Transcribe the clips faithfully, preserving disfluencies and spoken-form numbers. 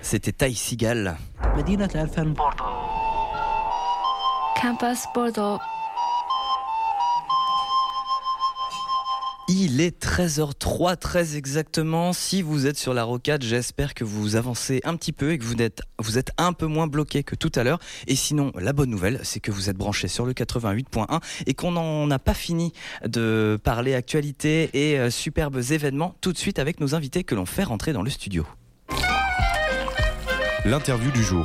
C'était Ty Segall. مدينة الفن Campus Bordeaux. Il est treize heures trois, très exactement. Si vous êtes sur la rocade, j'espère que vous avancez un petit peu et que vous êtes, vous êtes un peu moins bloqué que tout à l'heure. Et sinon, la bonne nouvelle, c'est que vous êtes branchés sur le quatre-vingt-huit point un et qu'on n'en a pas fini de parler actualité et euh, superbes événements tout de suite avec nos invités que l'on fait rentrer dans le studio. L'interview du jour.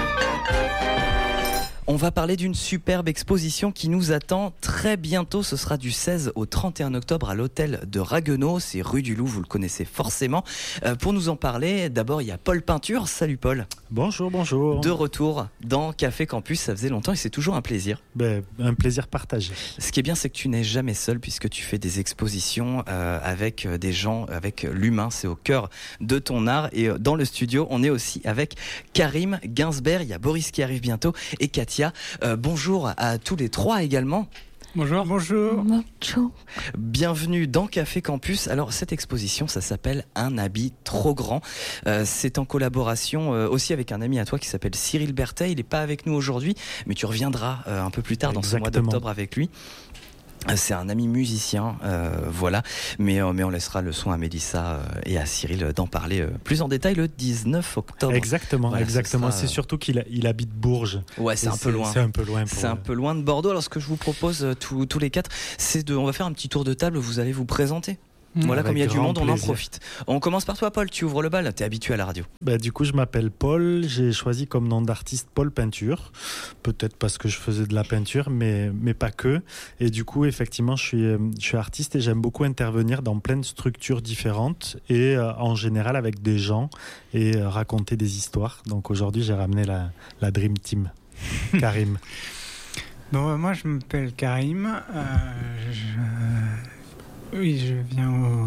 On va parler d'une superbe exposition qui nous attend très bientôt. Ce sera du seize au trente et un octobre à l'hôtel de Ragueneau. C'est rue du Loup, vous le connaissez forcément. Euh, pour nous en parler, d'abord il y a Paul Peinture. Salut Paul. Bonjour, bonjour. De retour dans Café Campus, ça faisait longtemps et c'est toujours un plaisir. Ben, un plaisir partagé. Ce qui est bien, c'est que tu n'es jamais seul puisque tu fais des expositions euh, avec des gens, avec l'humain. C'est au cœur de ton art. Et euh, dans le studio, on est aussi avec Karim Gainsberg. Il y a Boris qui arrive bientôt et Katia. Euh, bonjour à tous les trois également. Bonjour. Bonjour. Bienvenue dans Café Campus. Alors cette exposition, ça s'appelle Un habit trop grand. Euh, c'est en collaboration euh, aussi avec un ami à toi qui s'appelle Cyril Berthet. Il n'est pas avec nous aujourd'hui, mais tu reviendras euh, un peu plus tard dans Exactement. ce mois d'octobre avec lui. C'est un ami musicien, euh, voilà, mais, euh, mais on laissera le soin à Mélissa euh, et à Cyril d'en parler euh, plus en détail le dix-neuf octobre. Exactement, Voilà, exactement. sera, C'est euh... surtout qu'il il habite Bourges. Ouais, c'est Et un peu loin. C'est un peu loin. Pour C'est un peu loin de Bordeaux. Alors ce que je vous propose euh, tous, tous les quatre, c'est de, on va faire un petit tour de table. Vous allez vous présenter. Mmh. Voilà, Avec comme il y a du grand monde, on en plaisir. profite. On commence par toi, Paul. Tu ouvres le bal. T'es habitué à la radio. Bah, du coup, je m'appelle Paul. J'ai choisi comme nom d'artiste Paul Peinture. Peut-être parce que je faisais de la peinture, mais, mais pas que. Et du coup, effectivement, je suis, je suis artiste et j'aime beaucoup intervenir dans plein de structures différentes et euh, en général avec des gens et euh, raconter des histoires. Donc aujourd'hui, j'ai ramené la, la Dream Team. Karim. Bon, euh, moi je m'appelle Karim. Euh, je... Oui, je viens au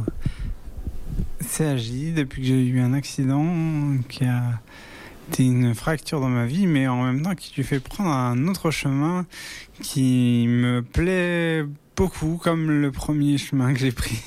C A J depuis que j'ai eu un accident qui a été une fracture dans ma vie, mais en même temps qui lui fait prendre un autre chemin qui me plaît beaucoup, comme le premier chemin que j'ai pris.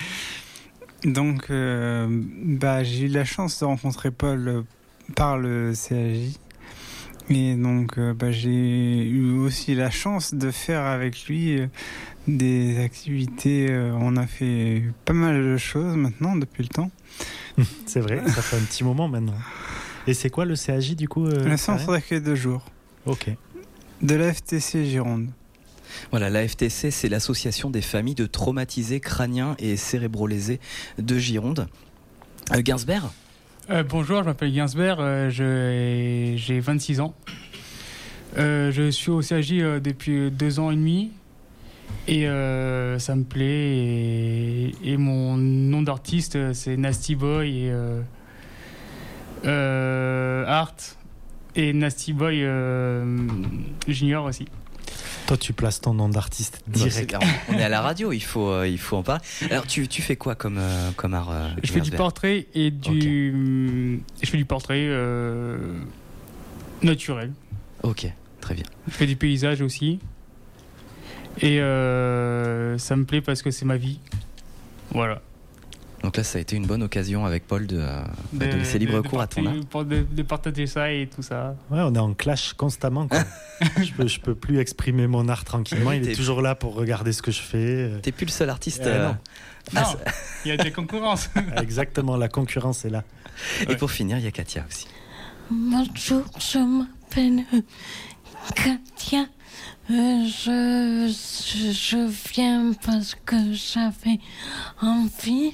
Donc, euh, bah, j'ai eu la chance de rencontrer Paul par le C A J. Et donc, euh, bah, j'ai eu aussi la chance de faire avec lui euh, des activités. Euh, on a fait pas mal de choses maintenant, depuis le temps. C'est vrai, ça fait un petit moment maintenant. Et c'est quoi le C A J du coup euh, Le centre d'accueil de jour. Ok. De la F T C Gironde. Voilà, la F T C, c'est l'association des familles de traumatisés crâniens et cérébrolésés de Gironde. Euh, Gainsberg. Euh, bonjour, je m'appelle Gainsberg, euh, je, j'ai vingt-six ans. Euh, je suis au C A J euh, depuis deux ans et demi et euh, ça me plaît. Et, et mon nom d'artiste, c'est Nasty Boy et euh, euh, Art et Nasty Boy euh, Junior aussi. Toi, tu places ton nom d'artiste direct. On est à la radio, il faut, euh, il faut en parler. Alors, tu, tu fais quoi comme, euh, comme art euh, Je fais du portrait et du, okay. je fais du portrait euh, naturel. Ok, très bien. Je fais du paysage aussi. Et euh, ça me plaît parce que c'est ma vie. Voilà. Donc là, ça a été une bonne occasion avec Paul de, euh, de, de laisser libre de, cours de à ton art. Pour de, de partager ça et tout ça. Ouais, on est en clash constamment. Quoi. je, peux, je peux plus exprimer mon art tranquillement. Il est toujours là pour regarder ce que je fais. T'es plus le seul artiste. Euh, euh... non, non ah, il y a des concurrences. Exactement, la concurrence est là. Et ouais. Pour finir, il y a Katia aussi. Bonjour, je m'appelle Katia. Euh, je, je, je viens parce que j'avais envie.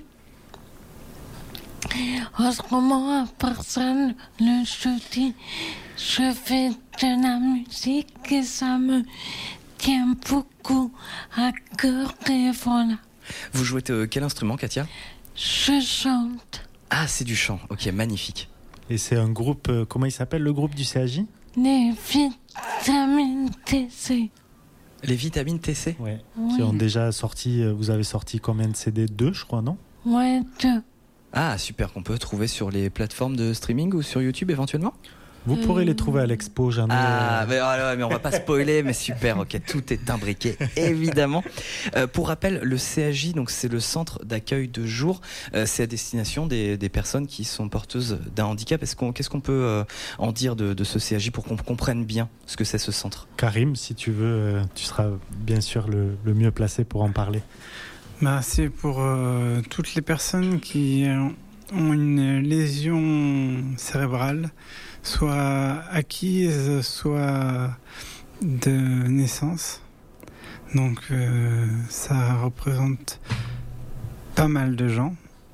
Autrement, à part ça, le jeudi, je fais de la musique et ça me tient beaucoup à cœur et voilà. Vous jouez euh, quel instrument, Katia ? Je chante. Ah, c'est du chant. Ok, magnifique. Et c'est un groupe, euh, comment il s'appelle le groupe du C A J ? Les vitamines T C. Les vitamines T C ? Ouais. Oui. Qui ont déjà sorti, vous avez sorti combien de C D ? Deux, je crois, non ? Ouais, deux. Ah, super, qu'on peut trouver sur les plateformes de streaming ou sur YouTube éventuellement ? Vous pourrez Euh. les trouver à l'expo, j'en ai... Ah, euh, mais, oh là, mais on va pas spoiler, mais super, ok, tout est imbriqué, évidemment. Euh, pour rappel, le C A J, donc c'est le centre d'accueil de jour, euh, c'est à destination des, des personnes qui sont porteuses d'un handicap. Est-ce qu'on, qu'est-ce qu'on peut euh, en dire de, de ce C A J pour qu'on comprenne bien ce que c'est ce centre? Karim, si tu veux, euh, tu seras bien sûr le, le mieux placé pour en parler. Bah, c'est pour euh, toutes les personnes qui euh, ont une lésion cérébrale, soit acquise, soit de naissance. Donc euh, ça représente pas mal de gens.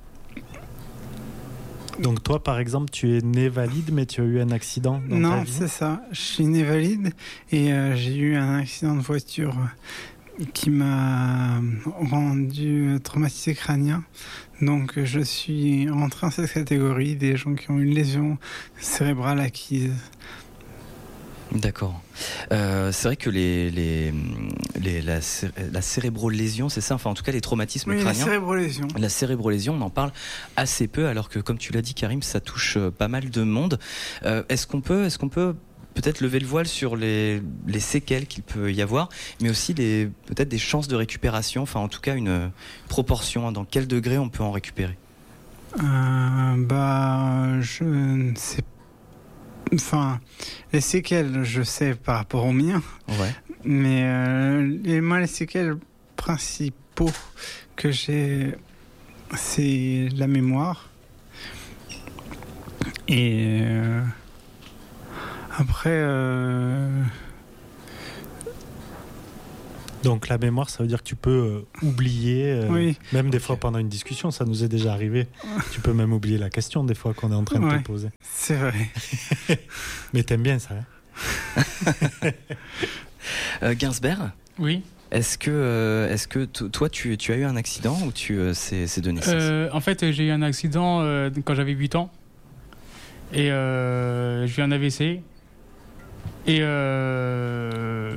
Donc toi, par exemple, tu es né valide, mais tu as eu un accident dans ta Non, vie? c'est ça. Je suis né valide et euh, j'ai eu un accident de voiture qui m'a rendu traumatisé crânien. Donc je suis rentré dans cette catégorie des gens qui ont une lésion cérébrale acquise. D'accord. Euh, c'est vrai que les, les, les, la, cé- la cérébrolésion, c'est ça, enfin en tout cas les traumatismes Oui, la crâniens. cérébrolésion. La cérébrolésion, on en parle assez peu, alors que comme tu l'as dit, Karim, ça touche euh, pas mal de monde. Euh, est-ce qu'on peut, est-ce qu'on peut peut-être lever le voile sur les, les séquelles qu'il peut y avoir, mais aussi les, peut-être des chances de récupération, enfin en tout cas une euh, proportion, hein, dans quel degré on peut en récupérer? Euh, bah, je ne sais pas. Enfin, les séquelles, je sais par rapport aux miens, Ouais. mais euh, les, moi, les séquelles principaux que j'ai, c'est la mémoire. Et euh, après, euh, Donc la mémoire, ça veut dire que tu peux euh, oublier, euh, oui, même des fois pendant une discussion, ça nous est déjà arrivé. Tu peux même oublier la question des fois qu'on est en train de Ouais. te poser. c'est vrai. Mais t'aimes bien ça, hein? Euh, Gainsbert, Oui. est-ce que, euh, est-ce que t- toi tu, tu as eu un accident ou tu, euh, c'est, c'est de naissance? Euh, en fait, j'ai eu un accident euh, quand j'avais huit ans. Et euh, j'ai eu un A V C. Et euh,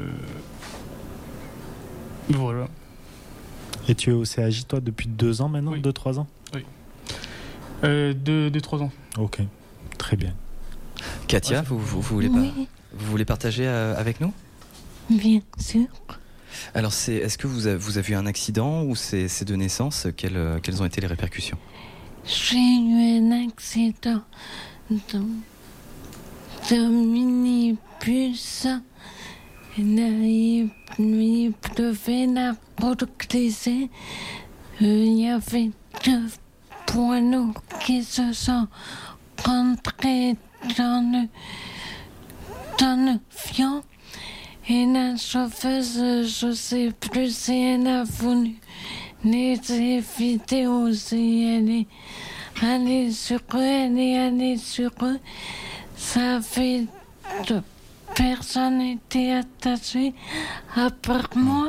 voilà. Et tu es au C A J, toi, depuis deux ans maintenant, Oui. deux, trois ans? Euh, de, de trois ans. Ok, très bien. Katia, Ouais, vous, vous, vous voulez pas, Oui, vous voulez partager euh, avec nous? bien sûr. Alors, c'est, est-ce que vous avez, vous avez eu un accident ou c'est, c'est de naissance? Quelles, euh, quelles ont été les répercussions? J'ai eu un accident de, de minibus. Il il pleuvait, la route glissait. Il y avait deux poineaux qui se sont rentrés dans le, dans le fion. Et la chauffeuse, je sais plus si elle a voulu les éviter ou si elle est allée sur eux, elle est allée sur eux. Ça fait deux personnes étaient attachées à part moi.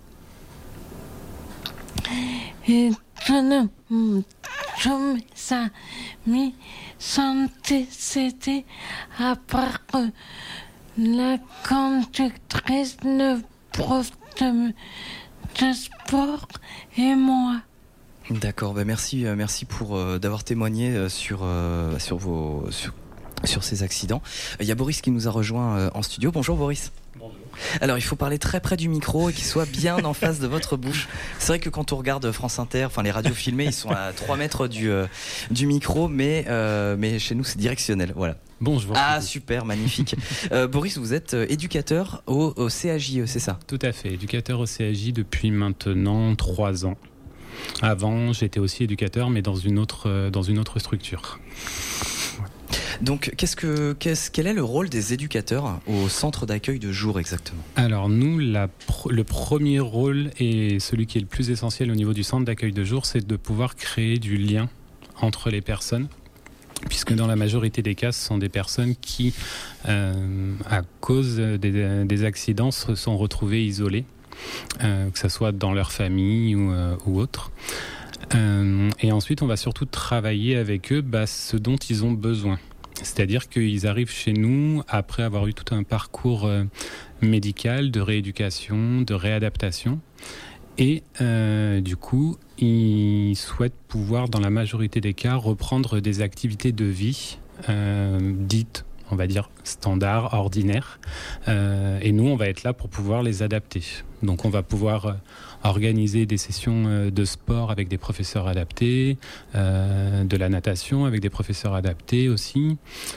Et tout le tous mes amis sont décédés à part eux. La conductrice, le prof de, de sport et moi. D'accord, bah merci, euh, merci pour euh, d'avoir témoigné euh, sur euh, sur vos sur, sur ces accidents. Il y a Boris qui nous a rejoint euh, en studio. Bonjour Boris. Bonjour. Alors il faut parler très près du micro et qu'il soit bien en face de votre bouche. C'est vrai que quand on regarde France Inter, enfin les radios filmées, ils sont à trois mètres du euh, du micro, mais euh, mais chez nous c'est directionnel. Voilà. Bon, je vois. Ah super, magnifique. Euh, Boris, vous êtes euh, éducateur au, au C A J E, c'est ça? Tout à fait, éducateur au C A J depuis maintenant trois ans. Avant, j'étais aussi éducateur, mais dans une autre, euh, dans une autre structure. Donc qu'est-ce que qu'est-ce quel est le rôle des éducateurs au centre d'accueil de jour exactement? Alors nous, la pr- le premier rôle et celui qui est le plus essentiel au niveau du centre d'accueil de jour, c'est de pouvoir créer du lien entre les personnes. Puisque dans la majorité des cas, ce sont des personnes qui, euh, à cause des, des accidents, se sont retrouvées isolées, euh, que ce soit dans leur famille ou, euh, ou autre. Euh, et ensuite, on va surtout travailler avec eux bah, ce dont ils ont besoin. C'est-à-dire qu'ils arrivent chez nous après avoir eu tout un parcours euh, médical, de rééducation, de réadaptation. Et euh, du coup, ils souhaitent pouvoir, dans la majorité des cas, reprendre des activités de vie euh, dites, on va dire, standards, ordinaires. Euh, et nous, on va être là pour pouvoir les adapter. Donc on va pouvoir euh, organiser des sessions euh, de sport avec des professeurs adaptés, euh, de la natation avec des professeurs adaptés aussi.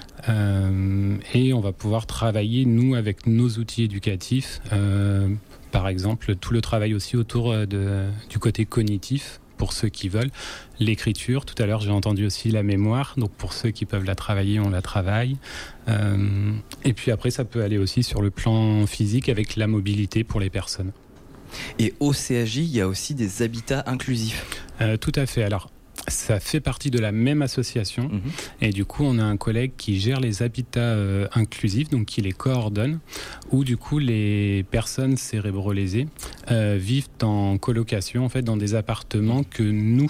Euh, et on va pouvoir travailler, nous, avec nos outils éducatifs. Euh, par exemple, tout le travail aussi autour de, du côté cognitif, pour ceux qui veulent. L'écriture, tout à l'heure j'ai entendu aussi la mémoire, donc pour ceux qui peuvent la travailler, on la travaille. Euh, et puis après, ça peut aller aussi sur le plan physique avec la mobilité pour les personnes. Et au C A J, il y a aussi des habitats inclusifs. Euh, tout à fait. Alors, ça fait partie de la même association. Mmh. Et du coup, on a un collègue qui gère les habitats euh, inclusifs, donc qui les coordonne, où du coup, les personnes cérébrolésées euh, vivent en colocation, en fait, dans des appartements que nous,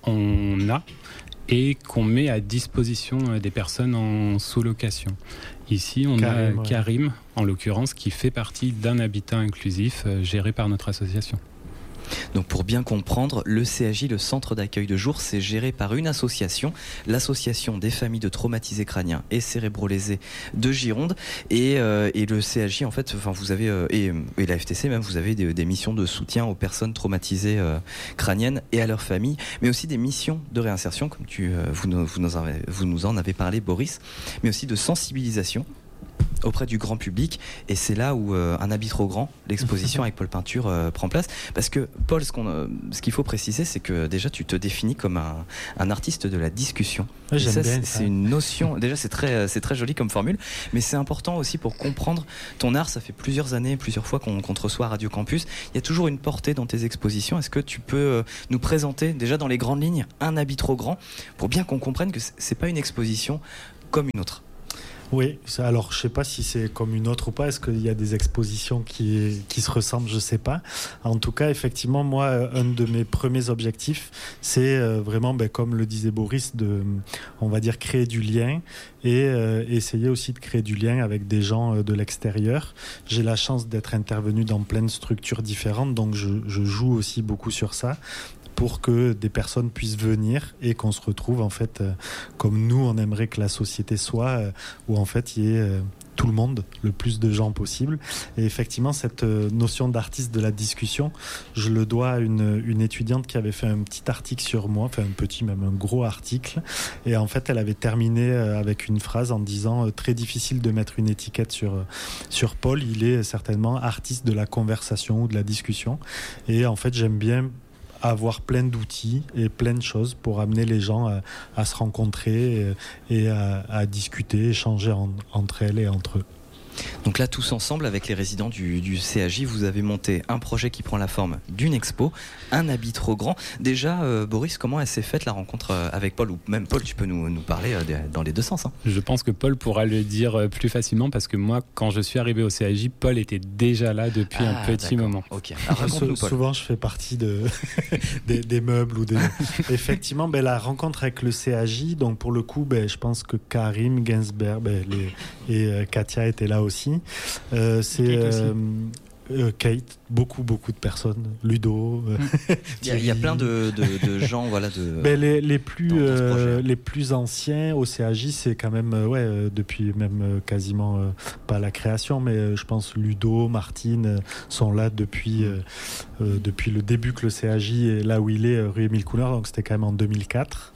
on a et qu'on met à disposition euh, des personnes en sous-location. Ici, on Karim, a Karim, ouais. en l'occurrence, qui fait partie d'un habitat inclusif euh, géré par notre association. Donc pour bien comprendre, le C A J, le centre d'accueil de jour, c'est géré par une association, l'association des familles de traumatisés crâniens et cérébrolésés de Gironde, et, euh, et le C A J en fait, enfin vous avez euh, et, et la F T C même, vous avez des, des missions de soutien aux personnes traumatisées euh, crâniennes et à leurs familles, mais aussi des missions de réinsertion, comme tu euh, vous, nous, vous, nous avez, vous nous en avez parlé, Boris, mais aussi de sensibilisation auprès du grand public, et c'est là où euh, Un habit trop grand, l'exposition avec Paul Peinture euh, prend place, parce que Paul, ce, qu'on, euh, ce qu'il faut préciser, c'est que déjà tu te définis comme un, un artiste de la discussion. Ouais, j'aime ça, bien c'est, ça. c'est une notion, déjà c'est très, c'est très joli comme formule, mais c'est important aussi pour comprendre ton art. Ça fait plusieurs années, plusieurs fois qu'on, qu'on te reçoit à Radio Campus, il y a toujours une portée dans tes expositions. Est-ce que tu peux euh, nous présenter déjà dans les grandes lignes Un habit trop grand, pour bien qu'on comprenne que c'est, c'est pas une exposition comme une autre? Oui, alors je sais pas si c'est comme une autre ou pas, est-ce qu'il y a des expositions qui, qui se ressemblent, je sais pas. En tout cas, effectivement, moi, un de mes premiers objectifs, c'est vraiment, ben, comme le disait Boris, de, on va dire, créer du lien et euh, essayer aussi de créer du lien avec des gens de l'extérieur. J'ai la chance d'être intervenu dans plein de structures différentes, donc je, je joue aussi beaucoup sur ça, pour que des personnes puissent venir et qu'on se retrouve en fait euh, comme nous on aimerait que la société soit, euh, où en fait il y ait euh, tout le monde, le plus de gens possible. Et effectivement, cette euh, notion d'artiste de la discussion, je le dois à une, une étudiante qui avait fait un petit article sur moi, enfin un petit, même un gros article, et en fait elle avait terminé euh, avec une phrase en disant euh, très difficile de mettre une étiquette sur, euh, sur Paul, il est certainement artiste de la conversation ou de la discussion. Et en fait j'aime bien avoir plein d'outils et plein de choses pour amener les gens à, à se rencontrer et, et à, à discuter, échanger en, entre elles et entre eux. Donc là, tous ensemble, avec les résidents du, du C A J, vous avez monté un projet qui prend la forme d'une expo, Un habit trop grand. Déjà, euh, Boris, comment elle s'est faite la rencontre avec Paul? Ou même Paul, tu peux nous, nous parler euh, dans les deux sens. Hein. Je pense que Paul pourra le dire plus facilement, parce que moi, quand je suis arrivé au C A J, Paul était déjà là depuis ah, un petit d'accord. moment. Okay. Alors, raconte-nous, Paul. Souvent, je fais partie de, des, des meubles. ou des... Effectivement, ben, la rencontre avec le C A J, donc pour le coup, ben, je pense que Karim, Gainsberg ben, les, et euh, Katia étaient là aussi. Euh, c'est Kate, euh, euh, Kate, beaucoup beaucoup de personnes, Ludo. Euh, il, y a, il y a plein de, de, de gens, voilà. De, ben les, les plus euh, les plus anciens au C A J, c'est quand même ouais euh, depuis même euh, quasiment euh, pas la création, mais euh, je pense Ludo, Martine euh, sont là depuis euh, euh, depuis le début que le C A J est là où il est, euh, rue Émile Couleur, donc c'était quand même en deux mille quatre.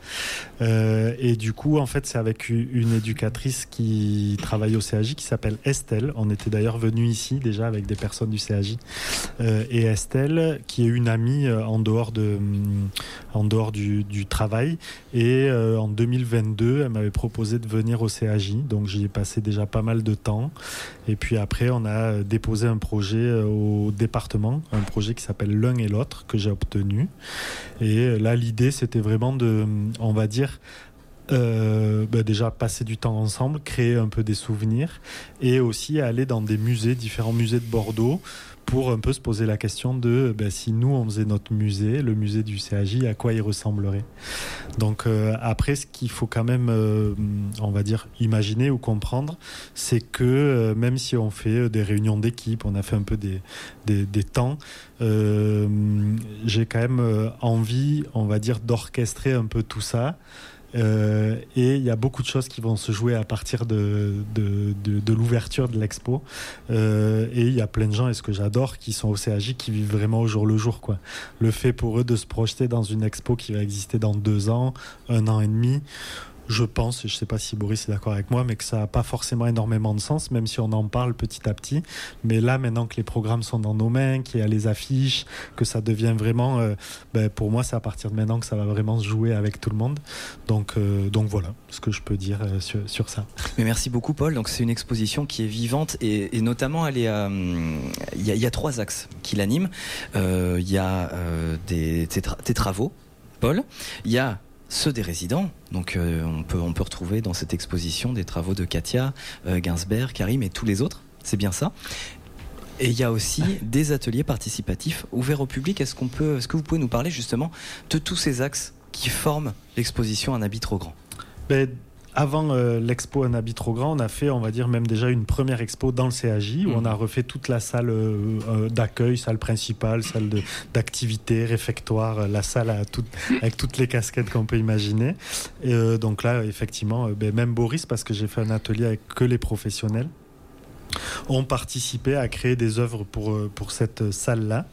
Euh, et du coup, en fait, c'est avec une éducatrice qui travaille au C A J qui s'appelle Estelle. On était d'ailleurs venus ici déjà avec des personnes du C A J. Euh, et Estelle, qui est une amie euh, en dehors, de, en dehors du, du travail. Et euh, en deux mille vingt-deux, elle m'avait proposé de venir au C A J. Donc j'y ai passé déjà pas mal de temps. Et puis après, on a déposé un projet euh, au département, un projet qui s'appelle L'un et l'autre, que j'ai obtenu. Et là, l'idée, c'était vraiment de, on va dire, Euh, bah déjà passer du temps ensemble, créer un peu des souvenirs et aussi aller dans des musées, différents musées de Bordeaux pour un peu se poser la question de bah, si nous on faisait notre musée, le musée du C A J, à quoi il ressemblerait. Donc euh, après, ce qu'il faut quand même euh, on va dire imaginer ou comprendre, c'est que euh, même si on fait des réunions d'équipe, on a fait un peu des, des, des temps, euh, j'ai quand même envie, on va dire, d'orchestrer un peu tout ça. Euh, et il y a beaucoup de choses qui vont se jouer à partir de, de, de, de l'ouverture de l'expo. Euh, et il y a plein de gens, et ce que j'adore, qui sont au C A J, qui vivent vraiment au jour le jour, quoi. Le fait pour eux de se projeter dans une expo qui va exister dans deux ans, un an et demi, je pense, et je ne sais pas si Boris est d'accord avec moi, mais que ça n'a pas forcément énormément de sens, même si on en parle petit à petit. Mais là, maintenant que les programmes sont dans nos mains, qu'il y a les affiches, que ça devient vraiment... Euh, ben pour moi, c'est à partir de maintenant que ça va vraiment se jouer avec tout le monde. Donc, euh, donc voilà ce que je peux dire euh, sur, sur ça. Mais merci beaucoup, Paul. Donc, c'est une exposition qui est vivante et, et notamment, elle est, euh, il y a, il y a trois axes qui l'animent. Euh, il y a euh, des, tes, tra- tes travaux, Paul. Il y a ceux des résidents, donc euh, on, peut, on peut retrouver dans cette exposition des travaux de Katia, euh, Gainsberg, Karim et tous les autres, c'est bien ça. Et il y a aussi des ateliers participatifs ouverts au public. Est-ce qu'on peut, est-ce que vous pouvez nous parler justement de tous ces axes qui forment l'exposition Un habit trop grand? ben, Avant euh, l'expo Un habit trop grand, on a fait, on va dire, même déjà une première expo dans le C A J, où mmh. on a refait toute la salle euh, euh, d'accueil, salle principale, salle de, d'activité, réfectoire, euh, la salle à tout, avec toutes les casquettes qu'on peut imaginer. Et, euh, donc là, effectivement, euh, ben, même Boris, parce que j'ai fait un atelier avec que les professionnels, ont participé à créer des œuvres pour, euh, pour cette salle-là.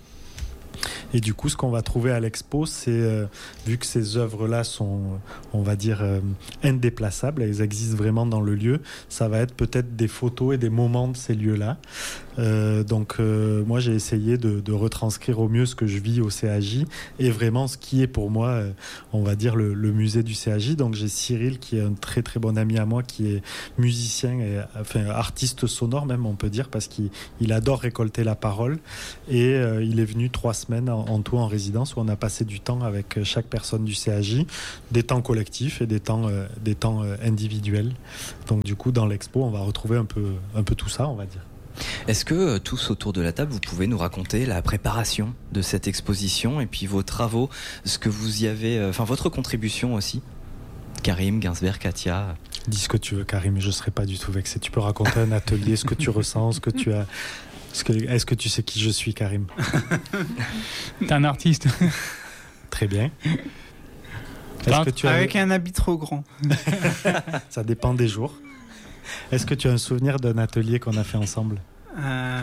Et du coup, ce qu'on va trouver à l'expo, c'est, euh, vu que ces œuvres-là sont, on va dire, euh, indéplaçables, elles existent vraiment dans le lieu, ça va être peut-être des photos et des moments de ces lieux-là. Euh, donc, euh, moi, j'ai essayé de, de retranscrire au mieux ce que je vis au C A J et vraiment ce qui est pour moi, euh, on va dire, le, le musée du C A J. Donc, j'ai Cyril, qui est un très très bon ami à moi, qui est musicien, et, enfin, artiste sonore même, on peut dire, parce qu'il il adore récolter la parole. Et euh, il est venu trois semaines en, en tout en résidence, où on a passé du temps avec chaque personne du C A J, des temps collectifs et des temps, euh, des temps euh, individuels. Donc, du coup, dans l'expo, on va retrouver un peu, un peu tout ça, on va dire. Est-ce que euh, tous autour de la table, vous pouvez nous raconter la préparation de cette exposition et puis vos travaux, ce que vous y avez, enfin euh, votre contribution aussi, Karim, Gainsberg, Katia. Dis ce que tu veux, Karim, je ne serai pas du tout vexé. Tu peux raconter un atelier, ce que tu ressens, ce que tu as. Ce que... Est-ce que tu sais qui je suis, Karim? T'es un artiste. Très bien. Est-ce que tu as... Avec un habit trop grand. Ça dépend des jours. Est-ce que tu as un souvenir d'un atelier qu'on a fait ensemble? euh...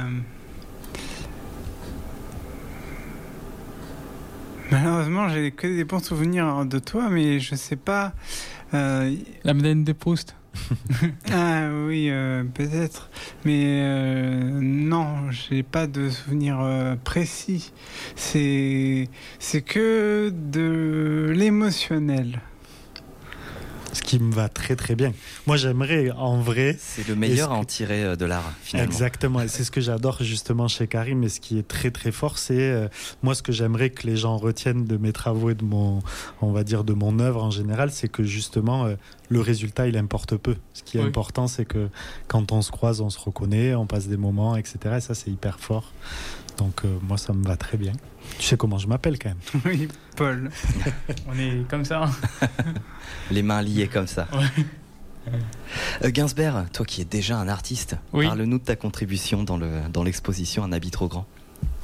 Malheureusement, j'ai que des bons souvenirs de toi, mais je sais pas. Euh... La Madeleine de Proust. Ah oui, euh, peut-être. Mais euh, non, j'ai pas de souvenir euh, précis. C'est, c'est que de l'émotionnel. Ce qui me va très très bien. Moi, j'aimerais en vrai... C'est le meilleur que... à en tirer de l'art, finalement. Exactement, et c'est ce que j'adore justement chez Karim, et ce qui est très très fort, c'est euh, moi ce que j'aimerais que les gens retiennent de mes travaux et de mon, on va dire, de mon œuvre en général, c'est que justement euh, le résultat il importe peu. Ce qui est oui. important, c'est que quand on se croise, on se reconnaît, on passe des moments, et cetera. Et ça, c'est hyper fort. Donc euh, moi, ça me va très bien. Tu sais comment je m'appelle quand même? Oui, Paul. On est comme ça. Les mains liées comme ça. Ouais. Euh, Gainsberg, toi qui es déjà un artiste, oui. Parle-nous de ta contribution dans, le, dans l'exposition Un habit trop grand.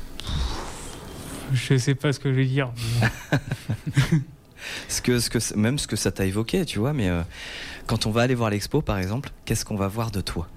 Je sais pas ce que je vais dire. ce que, ce que, même ce que ça t'a évoqué, tu vois, mais euh, quand on va aller voir l'expo, par exemple, qu'est-ce qu'on va voir de toi?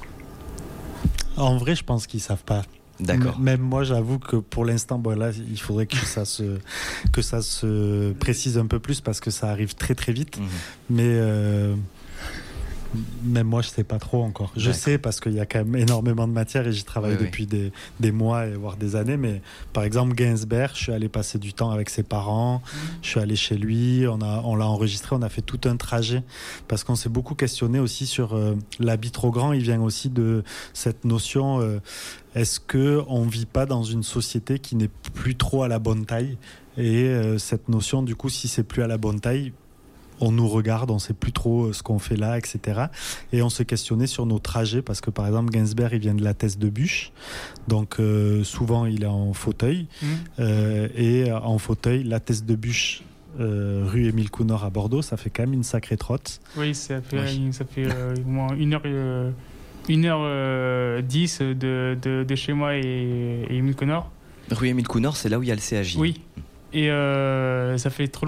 En vrai, je pense qu'ils savent pas. D'accord. M- même moi, j'avoue que pour l'instant, bon, là, il faudrait que ça se que ça se précise un peu plus parce que ça arrive très très vite. Mmh. Mais euh, même moi, je sais pas trop encore. Je D'accord. sais parce qu'il y a quand même énormément de matière et j'y travaille oui, depuis oui. Des, des mois et voire des années. Mais par exemple, Gainsberg, je suis allé passer du temps avec ses parents. Mmh. Je suis allé chez lui. On a on l'a enregistré. On a fait tout un trajet parce qu'on s'est beaucoup questionné aussi sur euh, l'habit trop grand. Il vient aussi de cette notion. Euh, Est-ce qu'on ne vit pas dans une société qui n'est plus trop à la bonne taille? Et euh, cette notion, du coup, si c'est plus à la bonne taille, on nous regarde, on ne sait plus trop ce qu'on fait là, et cetera. Et on se questionnait sur nos trajets, parce que par exemple, Gainsberg, il vient de la Thèse de Buch. Donc euh, souvent, il est en fauteuil. Mmh. Euh, et en fauteuil, la Thèse de Buch, euh, rue Émile Counor à Bordeaux, ça fait quand même une sacrée trotte. Oui, ça fait, oui. Ça fait euh, au moins une heure... Euh... une heure dix de, de, de chez moi et, et Émile Counor. Rue Émile Counor, c'est là où il y a le C A J. Oui, et euh, ça fait trop long, quoi.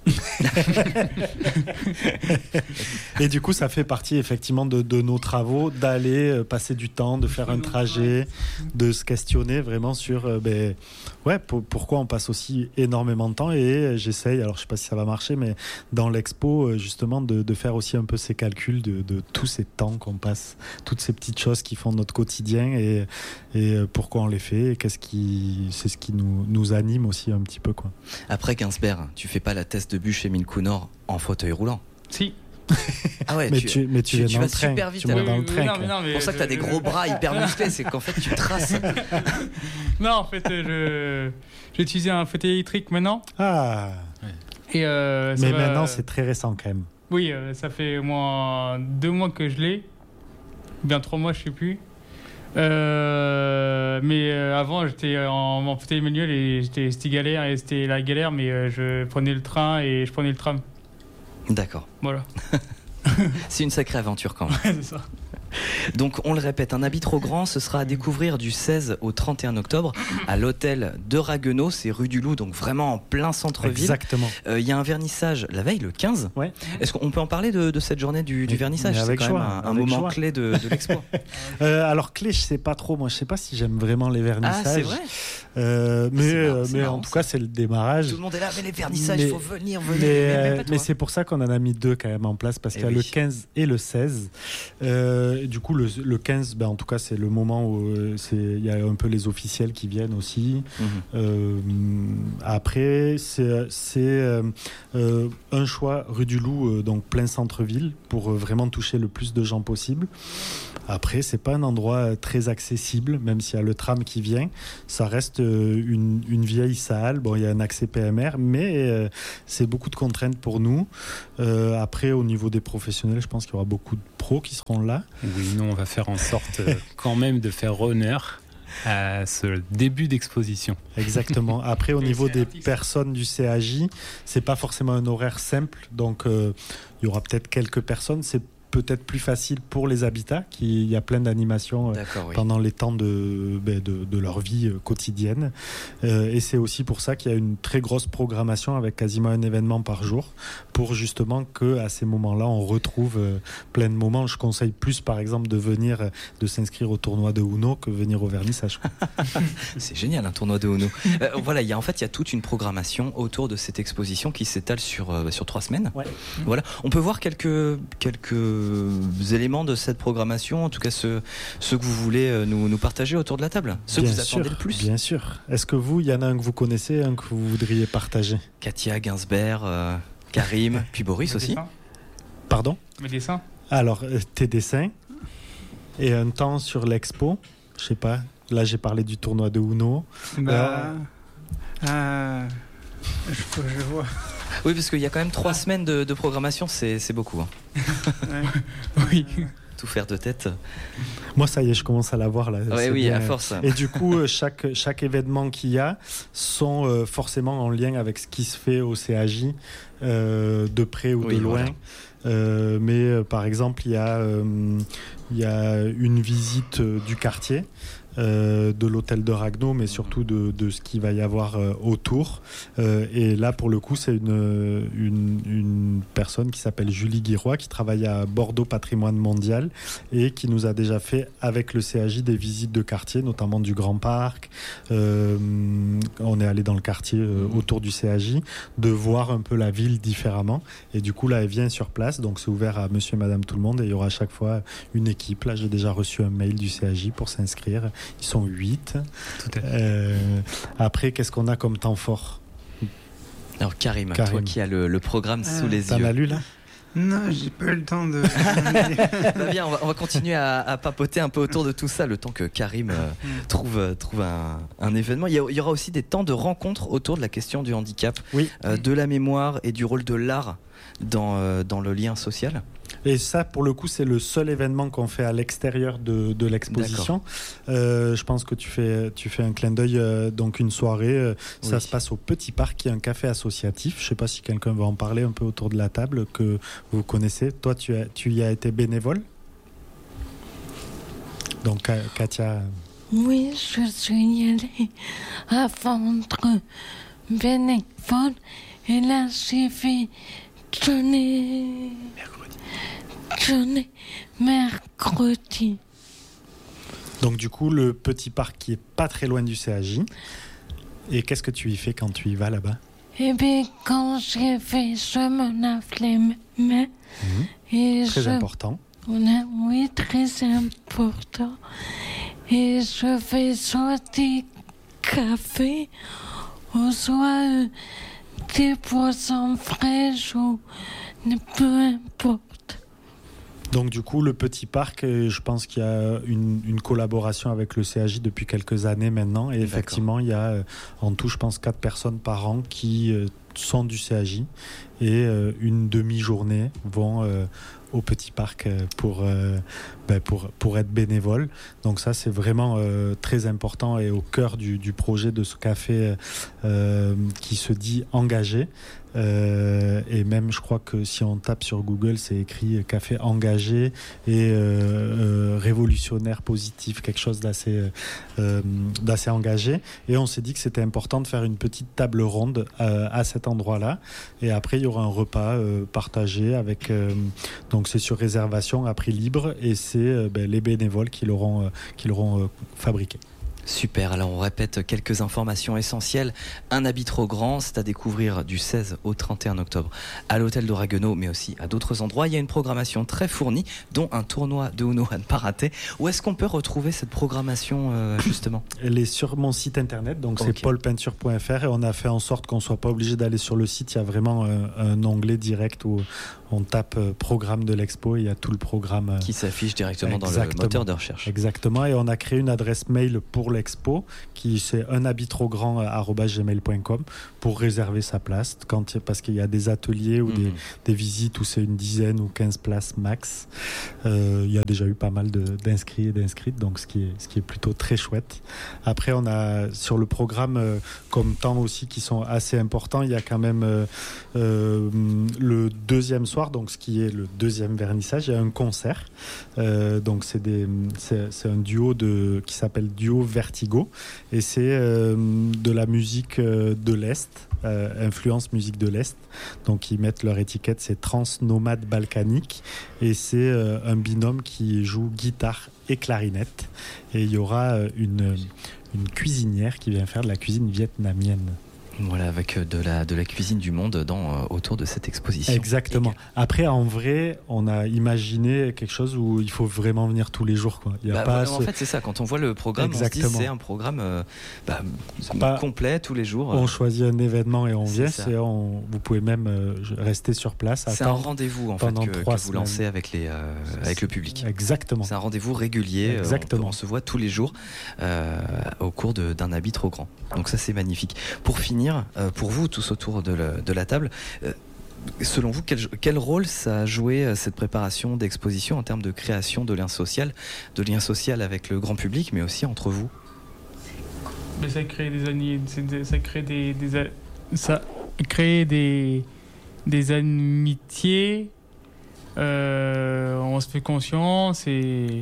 Et du coup, ça fait partie effectivement de, de nos travaux, d'aller euh, passer du temps, de faire un trajet, de se questionner vraiment sur euh, ben, ouais, pour, pourquoi on passe aussi énormément de temps. Et j'essaye, alors je ne sais pas si ça va marcher, mais dans l'expo, justement, de, de faire aussi un peu ces calculs de, de tous ces temps qu'on passe, toutes ces petites choses qui font notre quotidien et, et pourquoi on les fait, et qu'est-ce qui, c'est ce qui nous, nous anime aussi un petit peu, quoi. Après Gainsberg, tu fais pas la test de bûche chez Milkounor en fauteuil roulant? Si. Ah ouais, mais tu, tu, mais tu, tu, vas tu dans vas le train, super vite. tu vas alors. dans le Oui, oui, train. non, quoi. mais non, mais C'est pour ça que tu as des je- gros bras hyper musclés, c'est qu'en fait tu traces. Non, en fait, euh, je j'ai utilisé un fauteuil électrique maintenant. Ah, Et euh, ça mais va- maintenant c'est très récent quand même. Oui, euh, ça fait au moins deux mois que je l'ai. Ou bien trois mois, je sais plus. Euh, mais euh, avant, j'étais en, en fauteuil manuel et j'étais, c'était galère et c'était la galère, mais euh, je prenais le train et je prenais le tram. D'accord. Voilà. C'est une sacrée aventure quand même. C'est ça. Donc on le répète, un habit trop grand, ce sera à découvrir du seize au trente et un octobre à l'hôtel de Ragueneau, c'est rue du Loup, donc vraiment en plein centre-ville. Exactement. Il euh, y a un vernissage la veille, le quinze. Ouais. Est-ce qu'on peut en parler de, de cette journée du, du Mais- vernissage? mais C'est avec quand joie, même un, un avec moment joie. clé de, de l'expo. Euh, alors clé, je sais pas trop. Moi, je sais pas si j'aime vraiment les vernissages. Ah, c'est vrai. Euh, mais C'est marrant, euh, c'est mais marrant, en tout ça. cas, c'est le démarrage. Tout le monde est là, mais les vernissages, il Mais- faut venir, venir. Mais, euh, pas toi. mais c'est pour ça qu'on en a mis deux quand même en place, parce Eh qu'il y a oui. le quinze et le seize. Euh, du coup, le, le quinze, ben, en tout cas, c'est le moment où euh, c'est- il y a un peu les officiels qui viennent aussi. Mhm. Euh, après, c'est c'est, euh, euh, un choix rue du Loup, euh, donc plein centre-ville, pour euh, vraiment toucher le plus de gens possible. Après, c'est pas un endroit euh, très accessible, même s'il y a le tram qui vient. Ça reste euh, une, une vieille salle. Bon, il y a un accès P M R, mais euh, c'est beaucoup de contraintes pour nous. Euh, après, au niveau des professionnels, je pense qu'il y aura beaucoup de pros qui seront là. Oui, nous, on va faire en sorte euh, quand même de faire honneur à ce début d'exposition. Exactement. Après, au Oui, niveau c'est des artiste. personnes du C A J, c'est pas forcément un horaire simple, donc euh, il y aura peut-être quelques personnes. C'est peut-être plus facile pour les habitats, qui il y a plein d'animations euh, D'accord, oui. pendant les temps de, ben, de, de leur vie euh, quotidienne. Euh, et c'est aussi pour ça qu'il y a une très grosse programmation avec quasiment un événement par jour, pour justement qu'à ces moments-là, on retrouve euh, plein de moments. Je conseille plus, par exemple, de venir, euh, de s'inscrire au tournoi de Uno que venir au vernissage. C'est génial, un tournoi de Uno. Euh, voilà, il y a, en fait, il y a toute une programmation autour de cette exposition qui s'étale sur, euh, sur trois semaines. Ouais. Voilà. On peut voir quelques, quelques éléments de cette programmation, en tout cas ceux, ceux que vous voulez euh, nous, nous partager autour de la table, ceux Bien que vous attendez sûr, le plus. Bien sûr. Est-ce que vous, il y en a un que vous connaissez, un que vous voudriez partager? Katia, Gainsberg, euh, Karim, puis Boris Mes aussi. dessins. Pardon? Mes dessins. Alors, euh, tes dessins et un temps sur l'expo, je sais pas. Là, j'ai parlé du tournoi de Uno. Bah, euh, je, je vois. Oui, parce qu'il y a quand même trois semaines de, de programmation, c'est c'est beaucoup. hein. Ouais. Oui. Tout faire de tête. Moi, ça y est, je commence à l'avoir là. Oui, C'est oui, bien. à force. Et du coup, euh, chaque, chaque événement qu'il y a sont euh, forcément en lien avec ce qui se fait au C A J, euh, de près ou Oui, de loin. voilà. Euh, mais euh, par exemple, il y, a, euh, il y a une visite euh, du quartier, euh, de l'hôtel de Ragueneau, mais surtout de, de ce qu'il va y avoir euh, autour. Euh, et là, pour le coup, c'est une, une, une personne qui s'appelle Julie Guiroy, qui travaille à Bordeaux Patrimoine Mondial et qui nous a déjà fait, avec le C A J, des visites de quartier, notamment du Grand Parc. Euh, on est allé dans le quartier euh, autour du C A J, de voir un peu la ville différemment. Et du coup, là, elle vient sur place. Donc, c'est ouvert à monsieur et madame tout le monde. Et il y aura à chaque fois une équipe. Là, j'ai déjà reçu un mail du C A J pour s'inscrire. Ils sont huit. Tout à fait. Euh, après, qu'est-ce qu'on a comme temps fort? Alors Karim, Karim. toi qui as le, le programme Ah, sous les T'en yeux. as lu là? Non, j'ai pas eu le temps de. Bah bien, on va, on va continuer à, à papoter un peu autour de tout ça, le temps que Karim euh, trouve, euh, trouve un, un événement. Il y, a- il y aura aussi des temps de rencontres autour de la question du handicap, Oui. euh, de la mémoire et du rôle de l'art dans, euh, dans le lien social. Et ça, pour le coup, c'est le seul événement qu'on fait à l'extérieur de, de l'exposition. Euh, je pense que tu fais, tu fais un clin d'œil, euh, donc une soirée. euh, Ça Oui. se passe au Petit Parc, qui est un café associatif. Je ne sais pas si quelqu'un va en parler un peu autour de la table, que vous connaissez. Toi, tu, as, tu y as été bénévole. Donc, Ka- Katia. Oui, je suis allée à vendre bénévole Et là, j'ai fait journée, journée, mercredi. Donc du coup, le petit parc qui est pas très loin du C A J. Et qu'est-ce que tu y fais quand tu y vas là-bas? Et bien, quand j'ai fait, je me lave les mains. Mmh. Et Très je... important. Oui, très important. Et je fais soit des cafés, ou soit euh, des poissons fraîches, ou peu importe. Donc du coup, le petit parc, je pense qu'il y a une, une collaboration avec le C A J depuis quelques années maintenant. Et effectivement, D'accord. il y a en tout, je pense, quatre personnes par an qui euh, sont du C A J. Et euh, une demi-journée vont euh, au petit parc pour, euh, ben pour, pour être bénévoles. Donc ça, c'est vraiment euh, très important et au cœur du, du projet de ce café euh, qui se dit engagé. Euh, et même, je crois que si on tape sur Google, c'est écrit café engagé et euh, euh, révolutionnaire positif, quelque chose d'assez, euh, d'assez engagé. Et on s'est dit que c'était important de faire une petite table ronde euh, à cet endroit-là. Et après, il y aura un repas euh, partagé avec. Euh, donc, c'est sur réservation à prix libre et c'est euh, ben, les bénévoles qui l'auront, euh, qui l'auront euh, fabriqué. Super, alors on répète quelques informations essentielles. Un habit trop grand, c'est à découvrir du seize au trente et un octobre à l'hôtel de Ragueneau, mais aussi à d'autres endroits. Il y a une programmation très fournie, dont un tournoi de Uno à ne pas rater. Où est-ce qu'on peut retrouver cette programmation euh, justement ? Elle est sur mon site internet, donc okay. c'est paul peinture point f r et on a fait en sorte qu'on ne soit pas obligé d'aller sur le site. Il y a vraiment un, un onglet direct où on tape euh, programme de l'expo et il y a tout le programme euh, qui s'affiche directement Exactement. dans le moteur de recherche. Exactement, et on a créé une adresse mail pour l'expo qui c'est un habit trop grand arobase gmail point com pour réserver sa place quand, parce qu'il y a des ateliers ou mmh. des, des visites où c'est une dizaine ou quinze places max. Euh, il y a déjà eu pas mal de, d'inscrits et d'inscrites, donc ce qui, est, ce qui est plutôt très chouette. Après, on a sur le programme euh, comme temps aussi qui sont assez importants, il y a quand même euh, euh, le deuxième soir, donc ce qui est le deuxième vernissage, il y a un concert. Euh, donc c'est, des, c'est, c'est un duo de, qui s'appelle Duo Vertigo et c'est euh, de la musique euh, de l'Est, euh, influence musique de l'Est. Donc ils mettent leur étiquette, c'est Trans Nomade Balkanique et c'est euh, un binôme qui joue guitare et clarinette. Et il y aura une, une cuisinière qui vient faire de la cuisine vietnamienne. Voilà, avec de la, de la cuisine du monde dans, euh, autour de cette exposition. Exactement. Après, en vrai, on a imaginé quelque chose où il faut vraiment venir tous les jours, quoi. Il y a bah, pas en ce... fait, c'est ça. Quand on voit le programme, Exactement. on se dit c'est un programme euh, bah, pas... complet tous les jours. On choisit un événement et on vient. C'est on... Vous pouvez même euh, rester sur place. C'est un rendez-vous en fait que, que vous lancez avec, les, euh, avec le public. Exactement. C'est un rendez-vous régulier. Exactement. Euh, on, on se voit tous les jours euh, au cours de, d'un habit trop grand. Donc ça, c'est magnifique. Pour finir, pour vous tous autour de, le, de la table, selon vous, quel, quel rôle ça a joué cette préparation d'exposition en termes de création de lien social, de lien social avec le grand public, mais aussi entre vous? Mais ça crée des années, ça crée des, des ça crée des des amitiés. Euh, on se fait confiance et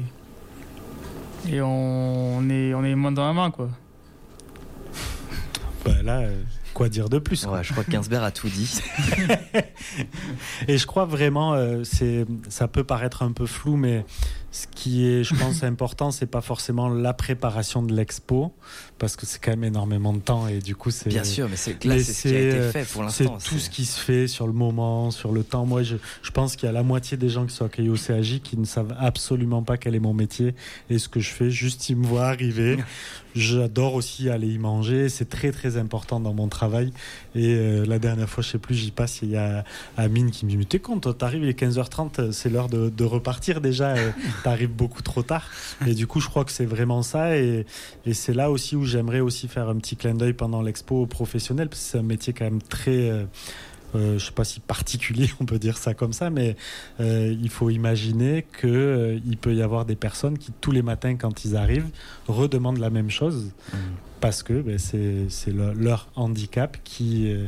et on est on est main dans la main, quoi. Bah là, euh, quoi dire de plus, ouais, je crois que Gainsbourg a tout dit. Et je crois vraiment, euh, c'est, ça peut paraître un peu flou, mais ce qui est, je pense, important, c'est pas forcément la préparation de l'expo, parce que c'est quand même énormément de temps et du coup c'est. Bien sûr, mais c'est, là, mais c'est, c'est ce qui a été fait pour l'instant. C'est tout c'est... ce qui se fait sur le moment, sur le temps. Moi, je, je pense qu'il y a la moitié des gens qui sont accueillis au C A J qui ne savent absolument pas quel est mon métier et ce que je fais. Juste, ils me voient arriver. J'adore aussi aller y manger. C'est très très important dans mon travail. Et euh, la dernière fois, je sais plus, j'y passe. Il y a Amine qui me dit, mais t'es con, toi, t'arrives, il est quinze heures trente, c'est l'heure de, de repartir déjà. Euh, t'arrives beaucoup trop tard. Et du coup, je crois que c'est vraiment ça. Et, et c'est là aussi où j'aimerais aussi faire un petit clin d'œil pendant l'expo aux professionnels, parce que c'est un métier quand même très... Euh, Euh, je ne sais pas si particulier, on peut dire ça comme ça, mais euh, il faut imaginer qu'il euh, peut y avoir des personnes qui, tous les matins, quand ils arrivent, redemandent la même chose, mmh. parce que ben, c'est, c'est le, leur handicap qui, euh,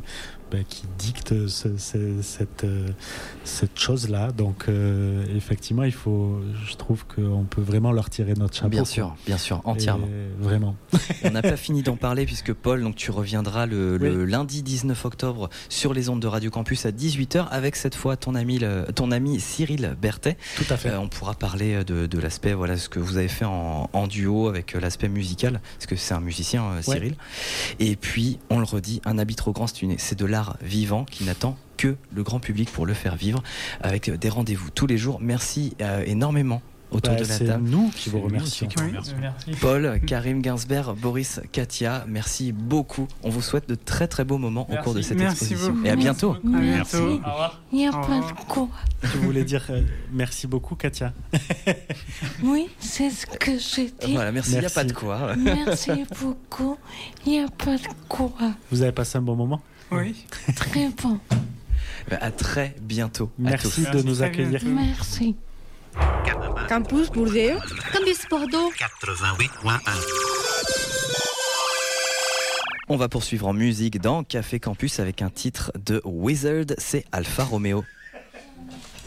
ben, qui dicte ce, ce, cette, euh, cette chose-là. Donc euh, effectivement, il faut, je trouve qu'on peut vraiment leur tirer notre chapeau. Bien sûr, bien sûr, entièrement. Et vraiment. On n'a pas fini d'en parler puisque Paul, donc tu reviendras le, oui. le lundi dix-neuf octobre sur les ondes de Radio Campus à dix-huit heures avec cette fois ton ami, le, ton ami Cyril Berthet. Tout à fait. Euh, on pourra parler de, de l'aspect, voilà, ce que vous avez fait en, en duo avec l'aspect musical, parce que c'est un musicien, euh, Cyril. Ouais. Et puis, on le redit, un habit trop grand, c'est, une, c'est de l'art vivant qui n'attend que le grand public pour le faire vivre, avec des rendez-vous tous les jours. Merci euh, énormément. Autour bah, de la c'est table. nous qui vous remercions. Oui, merci. Merci. Paul, Karim Gainsberg, Boris, Katia, merci beaucoup. On vous souhaite de très très beaux moments merci. Au cours de cette merci exposition. Beaucoup. Et à bientôt. Merci. Au revoir. Il n'y a pas de quoi. Je voulais dire euh, merci beaucoup, Katia. Oui, c'est ce que j'ai dit. Voilà, merci, il n'y a pas de quoi. Merci beaucoup, il n'y a pas de quoi. Vous avez passé un bon moment ? Oui. Très bon. Bah, à très bientôt. Merci de nous accueillir. Merci. Campus Bordeaux. Campus Bordeaux. quatre-vingt-huit point un. On va poursuivre en musique dans Café Campus avec un titre de Wizard, c'est Alfa Romeo.